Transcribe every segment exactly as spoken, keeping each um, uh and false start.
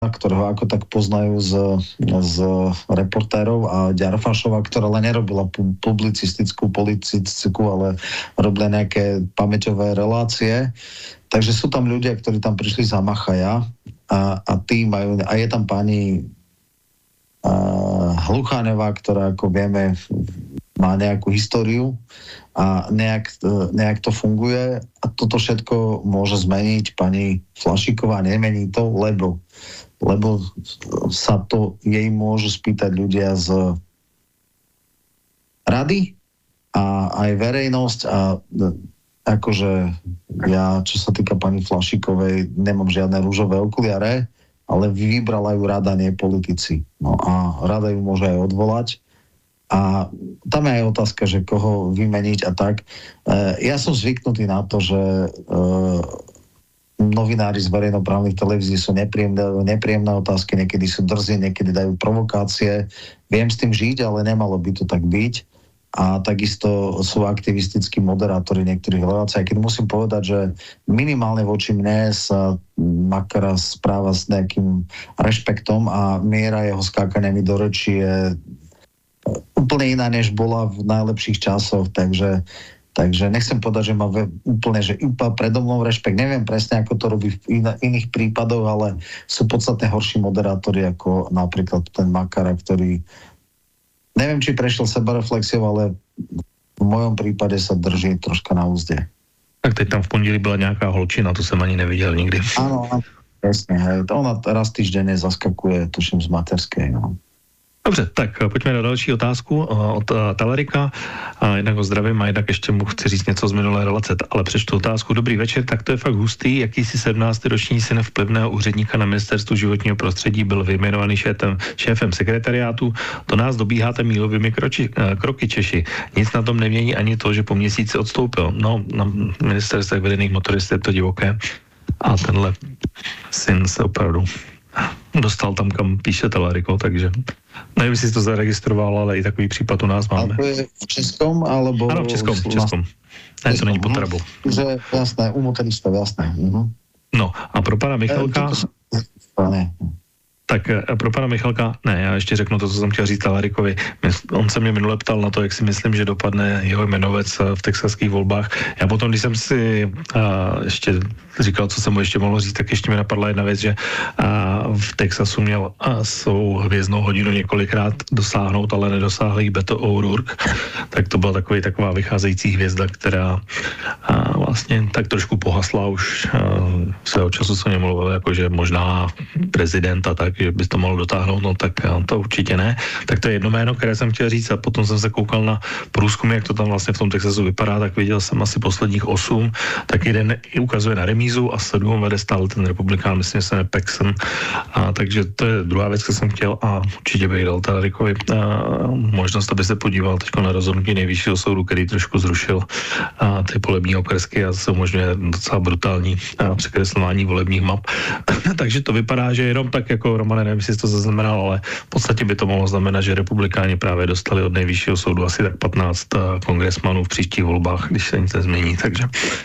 ktorého ako tak poznajú z, z reportérov, a Ďarfašová, ktorá len nerobila pu- publicistickú, politickú, ale robila nejaké pamäťové relácie. Takže sú tam ľudia, ktorí tam prišli za Machaja a, a tí majú, a je tam pani uh, Hlucháňová, ktorá, ako vieme, má nejakú históriu a nejak, nejak to funguje, a toto všetko môže zmeniť pani Flašíková. Nemení to, lebo lebo sa to jej môžu spýtať ľudia z rady a aj verejnosť, a akože ja, čo sa týka pani Flašíkovej, nemám žiadne rúžové okuliare, ale vybrala ju rada, nie politici. No a rada ju môže aj odvolať. A tam je aj otázka, že koho vymeniť a tak. Ja som zvyknutý na to, že novinári z verejnoprávnych televízií sú nepríjemné, nepríjemné otázky, niekedy sú drzí, niekedy dajú provokácie. Viem s tým žiť, ale nemalo by to tak byť. A takisto sú aktivistickí moderátori niektorých relácií. Keď musím povedať, že minimálne voči mne sa Makara správa s nejakým rešpektom a miera jeho skákania mi do rečí je úplne iná, než bola v najlepších časoch, takže Takže nechcem povedať, že má úplne, že úplne predo mnou rešpekt. Neviem presne, ako to robí v in- iných prípadoch, ale sú podstatne horší moderátori, ako napríklad ten Makara, ktorý, neviem, či prešiel sebareflexiou, ale v mojom prípade sa drží troška na úzde. Tak teď tam v pondělí byla nějaká holčina, to jsem ani neviděl nikdy. Áno, presne. Hej. Ona raz týždenne zaskakuje, tuším, z materskej, no. Dobře, tak pojďme na další otázku od Talerika. Jednak ho zdravím a jednak ještě mu chci říct něco z minulé relace, ale přečtu otázku. Dobrý večer, tak to je fakt hustý. Jakýsi sedmnáctý roční syn vplyvného úředníka na ministerstvu životního prostředí byl vyjmenovaný šéfem, šéfem sekretariátu. To nás dobíháte mílovými kroči, kroky Češi. Nic na tom nemění ani to, že po měsíci odstoupil. No, na ministerstvech vedených motoristů je to divoké. A tenhle syn se opravdu dostal tam, kam píše Talariko, takže nevím, jestli jsi to zaregistroval, ale i takový případ u nás máme. A to je v českom, alebo... Ano, v českom, v českom. Ne, to není potrabu. Že jasné, u motoristov, jasné. Uh-huh. No, a pro pana Michalka... Ne. Tak pro pana Michalka, ne, já ještě řeknu to, co jsem chtěl říct Talarikovi. On se mě minule ptal na to, jak si myslím, že dopadne jeho jmenovec v texaských volbách. Já potom, když jsem si a, ještě říkal, co jsem mu ještě mohl říct, tak ještě mi napadla jedna věc, že a, v Texasu měl a, svou hvězdnou hodinu několikrát dosáhnout, ale nedosáhl jí Beto O'Rourke. Tak to byla takový, taková vycházející hvězda, která a, vlastně tak trošku pohasla už a, svého času se mluvil, jakože možná prezident a tak, že bys to mohl dotáhnout, no tak to určitě ne. Tak to je jedno jméno, které jsem chtěl říct, a potom jsem se koukal na průzkumy, jak to tam vlastně v tom Texasu vypadá, tak viděl jsem asi posledních osm, tak jeden ukazuje na remízu a sedm vede stále ten republikán, myslím, že se jmenuje Paxson. A takže to je druhá věc, co jsem chtěl, a určitě bych dal Talarikovi možnost, aby se podíval teď na rozhodnutí nejvyššího soudu, který trošku zrušil a, ty volební okresky a se umožňuje docela brutální a, překreslování volebních map. Takže to vypadá, že jenom tak jako Romane, nevím, jestli to zaznamenal, ale v podstatě by to mohlo znamenat, že republikáni právě dostali od nejvyššího soudu asi tak patnáct kongresmanů v příštích volbách, když se nic nezmění, takže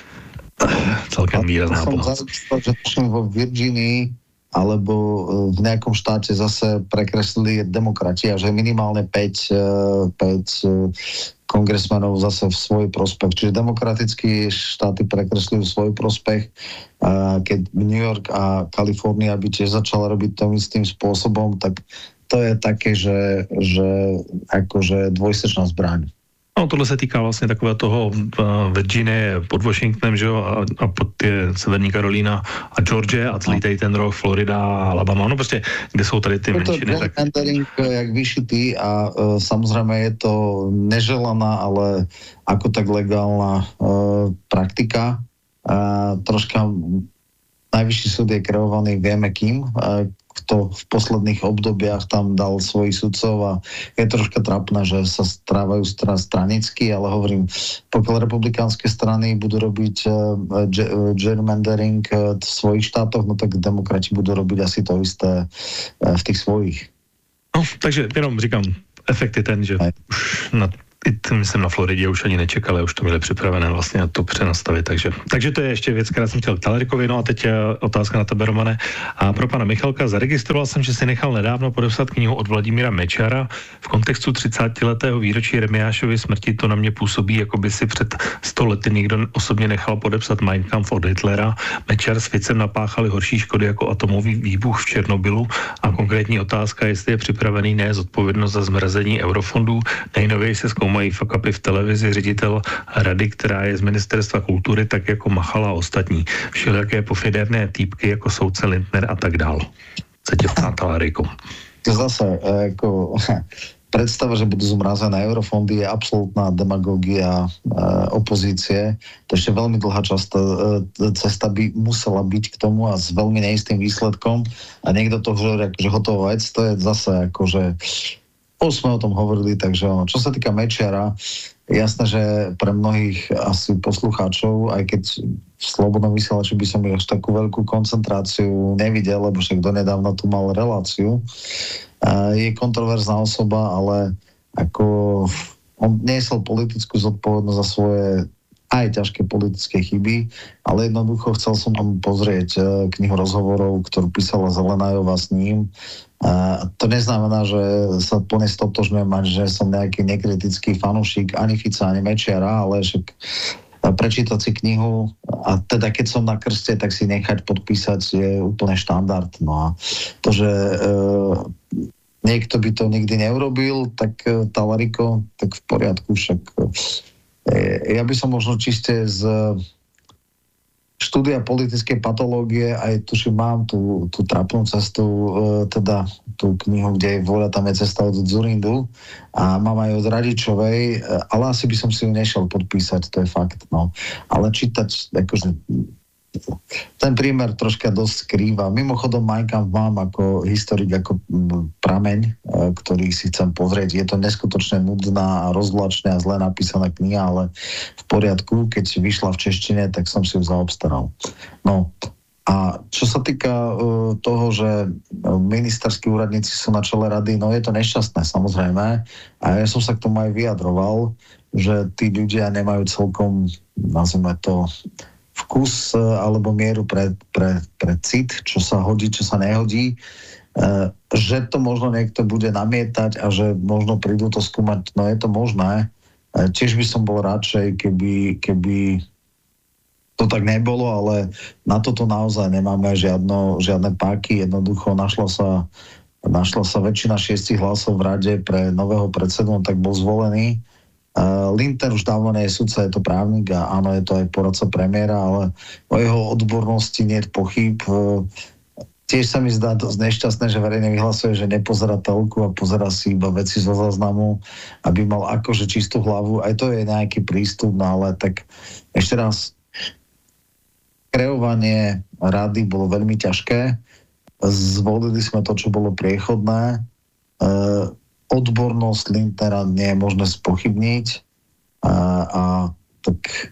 celkem výrazná pomoc. Som že tuším vo Virginii alebo v nejakom štáte zase prekreslili demokrati a že minimálne päť, päť kongresmanov zase v svoj prospech. Čiže demokratické štáty prekresľujú svoj prospech, keď New York a Kalifornia by tiež začala robiť tým istým spôsobom, tak to je také, že, že akože dvojsečná zbraň. No, tohle se týká vlastně takového toho Virginie pod Washingtonem, že jo, a, a pod je Severní Karolína a Georgia a celý tady ten roh Florida a Alabama, no prostě, kde jsou tady ty menšiny. To je gerrymandering jak vyšitý a uh, samozrejme je to neželaná, ale ako tak legálna uh, praktika. Uh, troška najvyšší súd je kreovaný, vieme kým, uh, kto v posledných obdobiach tam dal svojich sudcov, a je troška trápne, že sa strávajú stra- stranicky, ale hovorím, pokiaľ republikánske strany budú robiť uh, gerrymandering uh, v svojich štátoch, no tak demokrati budú robiť asi to isté uh, v tých svojich. No, takže jenom říkám, efekt je ten, že Aj. už na myslím na Floridě už ani nečekali, už to měli připravené vlastně na to přenastavit, takže, takže to je ještě věc, která jsem chtěl k Talerikovi. No a teď otázka na tebe, Romane. A pro pana Michalka, zaregistroval jsem, že si nechal nedávno podepsat knihu od Vladimíra Mečara. V kontextu třicátiletého výročí Remiášovy smrti to na mě působí, jako by si před sto lety někdo osobně nechal podepsat Mein Kampf od Hitlera. Mečar s Ficem napáchali horší škody jako atomový výbuch v Černobylu a konkrétní otázka, jestli je připravený nést zodpovědnost za zmrazení eurofondů. Nejnověji se zkoumají fuck-upy v televizi, ředitel rady, která je z ministerstva kultury, tak jako Machala a ostatní. Všelijaké pofidérné týpky jako soudce Lindner a tak dál. Se tě ptá Talariku. Zase, jako predstava, že budú zmrazené eurofondy, je absolútna demagógia e, opozície. To ešte veľmi dlhá časta, e, cesta by musela byť k tomu a s veľmi neistým výsledkom. A niekto to hovorí, že hotová vec, to je zase ako, že už sme o tom hovorili, takže ono. Čo sa týka Mečiara, jasné, že pre mnohých asi poslucháčov, aj keď v Slobodnom vysielači by som až takú veľkú koncentráciu nevidel, lebo však donedávna tu mal reláciu. Je kontroverzná osoba, ale ako on niesol politickú zodpovednosť za svoje aj ťažké politické chyby, ale jednoducho chcel som tam pozrieť knihu rozhovorov, ktorú písala Zelenajová s ním. A to neznamená, že sa plne stotožňujem, že som nejaký nekritický fanúšik ani Fica, ani Mečiara, ale však prečítať si knihu a teda keď som na krste, tak si nechať podpísať je úplne štandard. No a to, že e, niekto by to nikdy neurobil, tak e, Talariko, tak v poriadku, však e, ja by som možno čiste z štúdia politickej patológie, aj tuším, mám tú, tú trapnú cestu, e, teda tú knihu, kde je Vôľa, tam je cesta od Dzurindu a mám aj od Radičovej, e, ale asi by som si ju nešiel podpísať, to je fakt, no. Ale čítať, akože ten prímer troška dosť skrýva. Mimochodom Mein Kampf mám ako historik, ako prameň, e, ktorý si chcem pozrieť. Je to neskutočne nudná, rozvlačná a zle napísaná kniha, ale v poriadku, keď vyšla v češtine, tak som si ju zaobstaral. No a čo sa týka uh, toho, že ministerskí úradníci sú na čele rady, no je to nešťastné, samozrejme. A ja som sa k tomu aj vyjadroval, že tí ľudia nemajú celkom, nazvime to, vkus alebo mieru pre, pre, pre cit, čo sa hodí, čo sa nehodí. Uh, že to možno niekto bude namietať a že možno prídu to skúmať, no je to možné. Uh, tiež by som bol radšej, keby, keby to tak nebolo, ale na toto naozaj nemáme žiadno, žiadne páky. Jednoducho našla sa, našla sa väčšina šiestich hlasov v rade pre nového predsedu, tak bol zvolený. Uh, Lindner už dávno nie je sudca, je to právnik a áno, je to aj poradca premiéra, ale o jeho odbornosti nie je pochyb. Uh, tiež sa mi zdá dosť nešťastné, že verejne vyhlasuje, že nepozerá telku a pozerá si iba veci zo záznamu, aby mal akože čistú hlavu. Aj to je nejaký prístup, no ale tak ešte raz, kreovanie rady bolo veľmi ťažké. Zvolili sme to, čo bolo priechodné. E, odbornosť Lindnera nie je možné spochybniť. A, a tak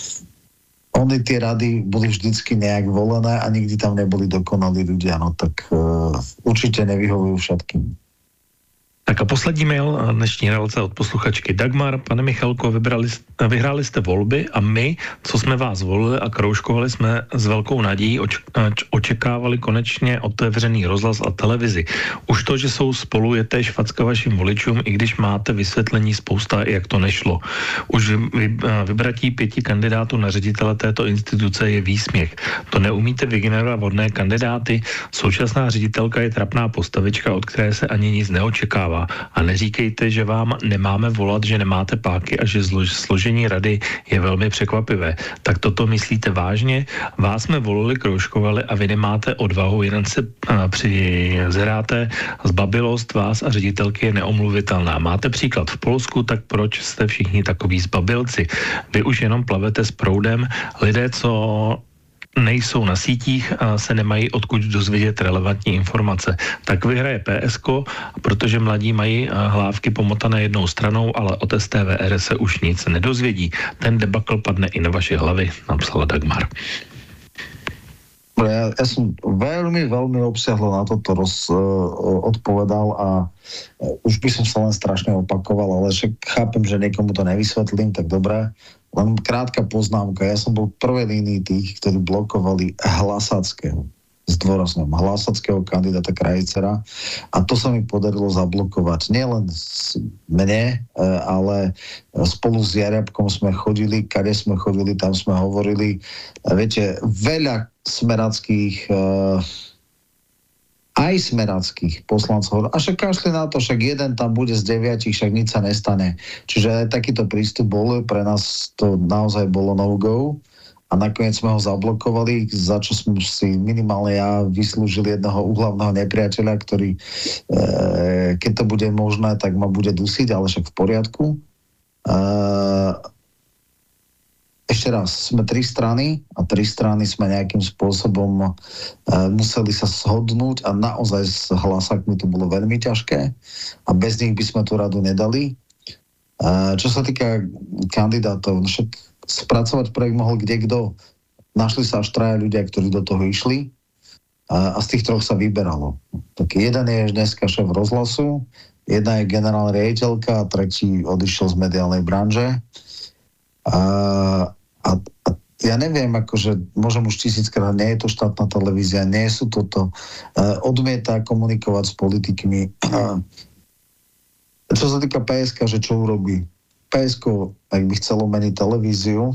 oni tie rady boli vždycky nejak volené a nikdy tam neboli dokonalí ľudia. No tak e, určite nevyhovujú všetkým. Tak a poslední mail dnešní relace od posluchačky Dagmar. Pane Michalko, vybrali, vyhráli jste volby a my, co jsme vás volili a kroužkovali jsme s velkou nadějí, oč, očekávali konečně otevřený rozhlas a televizi. Už to, že jsou spolu, je též facka vašim voličům, i když máte vysvětlení spousta, jak to nešlo. Už vy, vybratí pěti kandidátů na ředitele této instituce je výsměch. To neumíte vygenerovat vodné kandidáty. Současná ředitelka je trapná postavička, od které se ani nic neočekává. A neříkejte, že vám nemáme volat, že nemáte páky a že složení rady je velmi překvapivé. Tak toto myslíte vážně? Vás jsme volili, kroužkovali a vy nemáte odvahu, jen se přizeráte. Zbabilost vás a ředitelky je neomluvitelná. Máte příklad v Polsku, tak proč jste všichni takoví zbabilci? Vy už jenom plavete s proudem. Lidé, co nejsou na sítích a se nemají odkud dozvědět relevantní informace. Tak vyhraje P S ko, protože mladí mají hlávky pomotané jednou stranou, ale od S T V R se už nic nedozvědí. Ten debakl padne i na vaše hlavy, napsala Dagmar. Ja, ja som veľmi, veľmi obsiahlo na toto roz, uh, odpovedal a uh, už by som sa len strašne opakoval, ale však chápem, že niekomu to nevysvetlím, tak dobré. Len krátka poznámka. Ja som bol v prvej línii tých, ktorí blokovali Hlasackého. Zdôrazňujem, Hlasackého kandidáta Krajicera. A to sa mi podarilo zablokovať. Nielen mne, ale spolu s Jariabkom sme chodili, kade sme chodili, tam sme hovorili. Viete, veľa smerackých, aj smerackých poslancov. A však kašli na to, však jeden tam bude z deviatich, však nič sa nestane. Čiže aj takýto prístup bol, pre nás to naozaj bolo no-go. A nakoniec sme ho zablokovali, za čo sme si minimálne ja vyslúžil jedného úhlavného nepriateľa, ktorý, e, keď to bude možné, tak ma bude dusiť, ale však v poriadku. E, ešte raz, sme tri strany a tri strany sme nejakým spôsobom e, museli sa shodnúť a naozaj s Hlasakmi to bolo veľmi ťažké a bez nich by sme tú radu nedali. E, čo sa týka kandidátov, však spracovať projekt mohol kde-kto. Našli sa až traja ľudia, ktorí do toho išli a, a z tých troch sa vyberalo. Tak jeden je dneska šéf rozhlasu, jedna je generálna riaditeľka a tretí odišiel z mediálnej branže. A, a, a ja neviem, akože môžem už tisíckrát, nie je to štátna televízia, nie sú toto, odmieta komunikovať s politikmi. Čo sa týka pé es ká, že čo urobí? pé es ká, ak by chcelo meniť televíziu,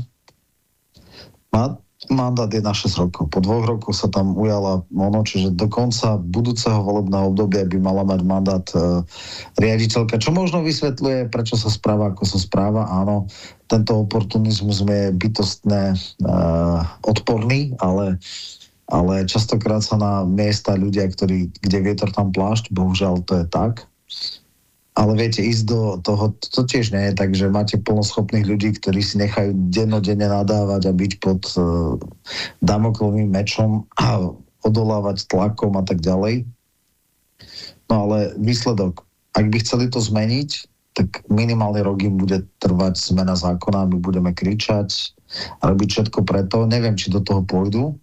má mandát je na šesť rokov. Po dvoch rokoch sa tam ujala ono, čiže do konca budúceho volebného obdobia by mala mať mandát e, riaditeľka, čo možno vysvetľuje, prečo sa správa, ako sa správa. Áno, tento oportunizmus je bytostne e, odporný, ale, ale častokrát sa na miesta ľudia, ktorí, kde vietor tam plášť, bohužiaľ to je tak. Ale viete, ísť do toho, to tiež nie je tak, že máte plnoschopných ľudí, ktorí si nechajú dennodenne nadávať a byť pod uh, damoklovým mečom a odolávať tlakom a tak ďalej. No ale výsledok, ak by chceli to zmeniť, tak minimálny rok im bude trvať zmena zákona, my budeme kričať a robiť všetko preto. Neviem, či do toho pôjdu.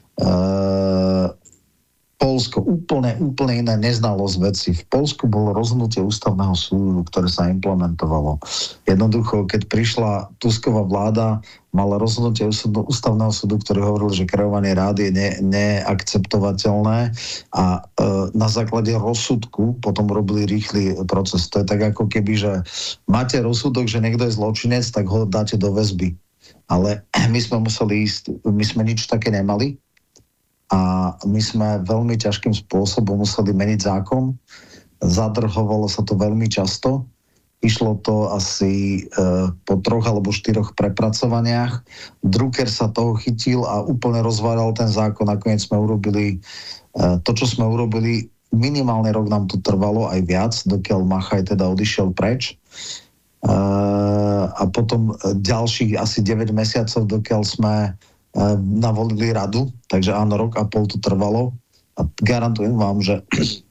Uh, Poľsko, úplne, úplne iná neznalosť veci. V Poľsku bolo rozhodnutie ústavného súdu, ktoré sa implementovalo. Jednoducho, keď prišla Tusková vláda, mala rozhodnutie ústavného súdu, ktorý hovoril, že kreovanie rád je ne, neakceptovateľné a e, na základe rozsudku potom robili rýchly proces. To je tak ako keby, že máte rozsudok, že niekto je zločinec, tak ho dáte do väzby. Ale my sme museli ísť, my sme nič také nemali. A my sme veľmi ťažkým spôsobom museli meniť zákon. Zadrhovalo sa to veľmi často. Išlo to asi e, po troch alebo štyroch prepracovaniach. Drucker sa toho chytil a úplne rozváral ten zákon. Nakoniec sme urobili e, to, čo sme urobili. Minimálny rok nám to trvalo, aj viac, dokiaľ Machaj teda odišiel preč. E, a potom ďalších asi deväť mesiacov, dokiaľ sme navolili radu, takže áno, rok a pol to trvalo a garantujem vám, že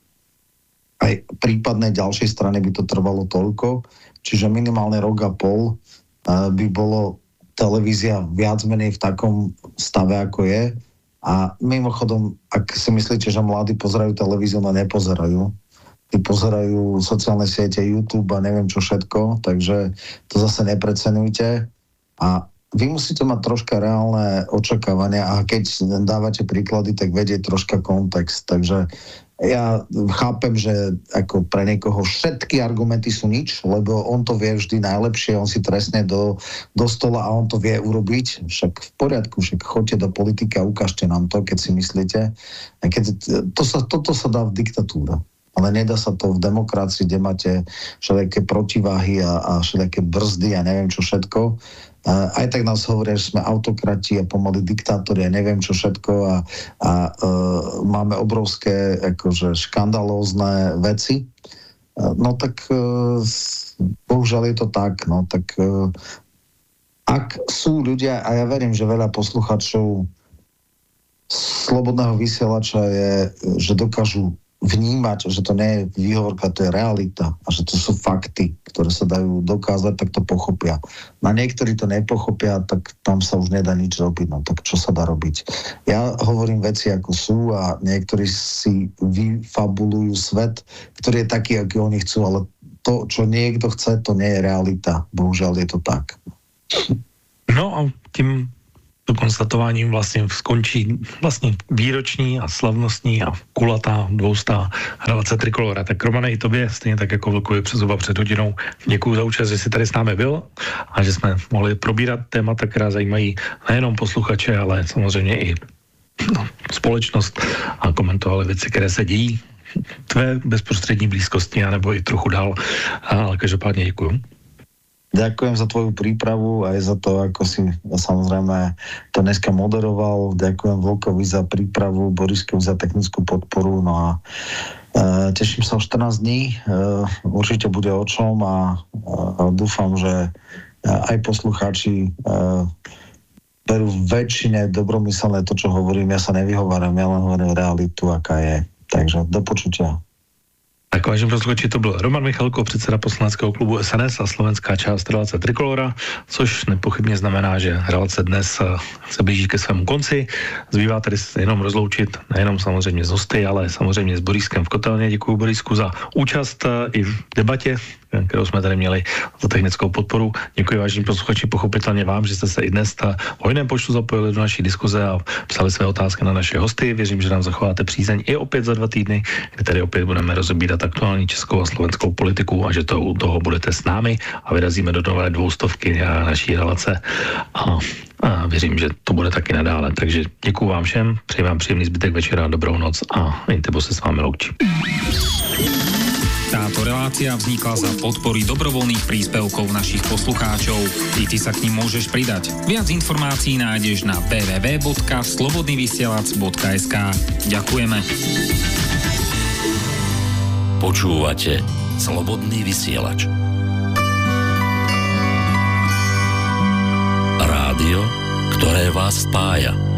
aj prípadnej ďalšej strane by to trvalo toľko, čiže minimálne rok a pol by bolo televízia viac menej v takom stave, ako je. A mimochodom, ak si myslíte, že mladí pozerajú televíziu, no nepozerajú. Tí pozerajú sociálne siete, YouTube a neviem čo všetko, takže to zase neprecenujte. A vy musíte mať troška reálne očakávania a keď dávate príklady, tak vedieť troška kontext. Takže ja chápem, že ako pre niekoho všetky argumenty sú nič, lebo on to vie vždy najlepšie, on si trestne do, do stola a on to vie urobiť. Však v poriadku, však choďte do politiky a ukážte nám to, keď si myslíte. A keď, to sa, toto sa dá v diktatúre. Ale nedá sa to v demokracii, kde máte všelijaké protiváhy a, a všelijaké brzdy a neviem čo všetko. Uh, aj tak nás hovoria, že sme autokrati a pomaly diktátori a neviem čo všetko a, a uh, máme obrovské akože škandalózne veci. Uh, no tak uh, bohužiaľ je to tak. No tak uh, ak sú ľudia, a ja verím, že veľa posluchačov slobodného vysielača je, že dokážu vnímať, že to nie je výhovorka, to je realita a že to sú fakty, ktoré sa dajú dokázať, tak to pochopia. Na niektorí to nepochopia, tak tam sa už nedá nič robiť, no tak čo sa dá robiť. Ja hovorím veci ako sú a niektorí si vyfabulujú svet, ktorý je taký, aký oni chcú, ale to, čo niekto chce, to nie je realita. Bohužiaľ je to tak. No a tím konstatováním vlastně skončí vlastně výroční a slavnostní a kulatá dvoustá relace Trikolora. Tak Romane, i tobě, stejně tak jako Vlkovi přes zuba před hodinou, děkuju za účast, že jsi tady s námi byl a že jsme mohli probírat témata, která zajímají nejenom posluchače, ale samozřejmě i no, společnost a komentovali věci, které se dějí v tvé bezprostřední blízkosti, anebo i trochu dál. Ale každopádně děkuju. Ďakujem za tvoju prípravu aj za to, ako si samozrejme to dneska moderoval. Ďakujem Vlkovi za prípravu, Boriskovi za technickú podporu. No a e, teším sa o štrnásť dní. E, určite bude o čom a e, dúfam, že aj poslucháči e, berú väčšine dobromyselné to, čo hovorím. Ja sa nevyhováram, ja len hovorím realitu, aká je. Takže do počutia. Tak vážení posluchači, to byl Roman Michalko, předseda poslaneckého klubu S N S a slovenská část relace Trikolora, což nepochybně znamená, že relace dnes se blíží ke svému konci. Zbývá tedy jenom rozloučit, nejenom samozřejmě z hosty, ale samozřejmě s Boriskem v kotelně. Děkuji Borisku za účast i v debatě, kterou jsme tady měli, za technickou podporu. Děkuji vážení posluchači, pochopitelně vám, že jste se i dnes v hojném počtu zapojili do naší diskuze a psali své otázky na naše hosty. Věřím, že nám zachováte přízeň i opět za dva týdny, kdy tady opět budeme rozebírat aktuální českou a slovenskou politiku a že to u toho budete s námi a vyrazíme do nové dvoustovky naší relace a, a věřím, že to bude taky nadále. Takže děkuji vám všem, přeji vám příjemný zbytek večera, dobrou noc a Intebo se s vámi loučí. Táto relácia vznikla za podpory dobrovoľných príspevkov našich poslucháčov. I ty sa k nim môžeš pridať. Viac informácií nájdeš na w w w bodka slobodnyvysielac bodka es ká. Ďakujeme. Počúvate Slobodný vysielač. Rádio, ktoré vás spája.